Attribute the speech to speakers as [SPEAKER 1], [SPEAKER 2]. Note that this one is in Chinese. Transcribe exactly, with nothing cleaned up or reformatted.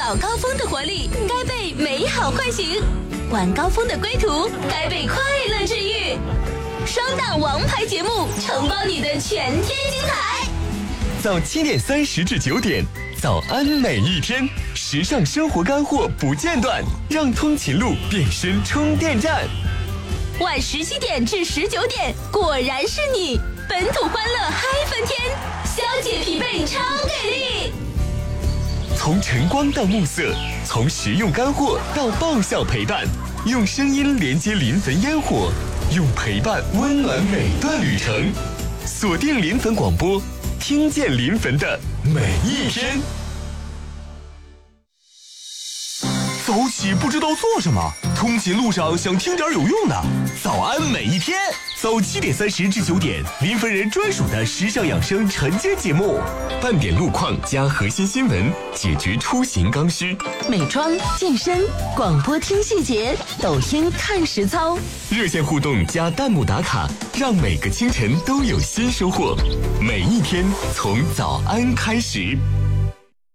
[SPEAKER 1] 早高峰的活力该被美好唤醒，晚高峰的归途该被快乐治愈。双档王牌节目承包你的全天精彩。
[SPEAKER 2] 早七点三十至九点，早安每一天，时尚生活干货不间断，让通勤路变身充电站。
[SPEAKER 1] 晚十七点至十九点，果然是你，本土欢乐嗨翻天，消解疲惫超给力。
[SPEAKER 2] 从晨光到暮色，从实用干货到爆笑陪伴，用声音连接临汾烟火，用陪伴温暖每段旅程。锁定临汾广播，听见临汾的每一天。
[SPEAKER 3] 早起不知道做什么，通勤路上想听点有用的。早安每一天，早七点三十至九点，临汾人专属的时尚养生晨间节目，
[SPEAKER 2] 半点路况加核心新闻，解决出行刚需。
[SPEAKER 1] 美妆、健身、广播听细节，抖音看实操。
[SPEAKER 2] 热线互动加弹幕打卡，让每个清晨都有新收获。每一天从早安开始。